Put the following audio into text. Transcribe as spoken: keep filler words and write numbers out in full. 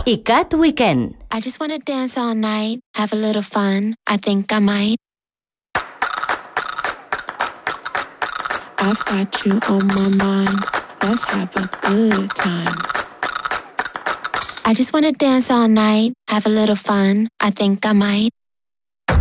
ICAT Weekend. I just wanna dance all night, have a little fun. I think I might. I've got you on my mind. Let's have a good time. I just wanna dance all night, have a little fun. I think I might.